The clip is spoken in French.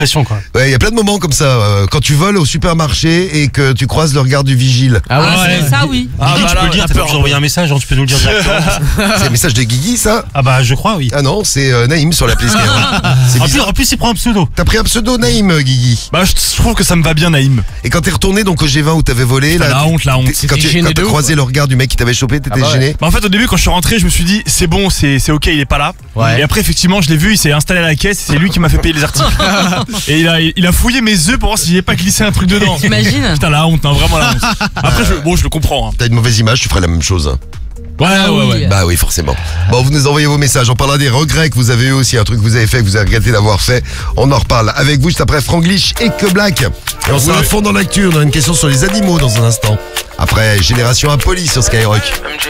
pression, quoi. Ouais, il y a plein de moments comme ça. Quand tu voles au supermarché et que tu croises le regard du vigile. Ah ouais. Ça oui. Guigui, tu peux le dire, t'as pas besoin d'envoyer un message, hein, tu peux nous le dire directement. C'est le message de Guigui, ça? Ah bah, je crois, oui. Ah non, c'est Naïm sur l'appli Skyrock. C'est bizarre. En plus, il prend un pseudo. T'as pris un pseudo Naïm, Guigui. Bah je trouve que ça me va bien Naïm. Et quand t'es retourné donc au G20 où t'avais volé, là, La honte. quand t'as croisé le regard du mec qui t'avait chopé, t'étais gêné? Bah en fait au début quand je suis rentré je me suis dit c'est bon, c'est ok, il est pas là. Ouais. Et après effectivement je l'ai vu, il s'est installé à la caisse, c'est lui qui m'a fait payer les articles. Et il a fouillé mes œufs pour voir si j'avais pas glissé un truc dedans. T'imagines? Putain la honte, hein, vraiment la honte. Après je le comprends. Hein. T'as une mauvaise image, tu ferais la même chose. Ouais. Bah oui, forcément. Bon, vous nous envoyez vos messages. On parlera des regrets que vous avez eu aussi, un truc que vous avez fait, que vous avez regretté d'avoir fait. On en reparle avec vous juste après Franglish et Que Black. Et on sera à fond dans l'actu. On a une question sur les animaux dans un instant. Après Génération Impoli sur Skyrock.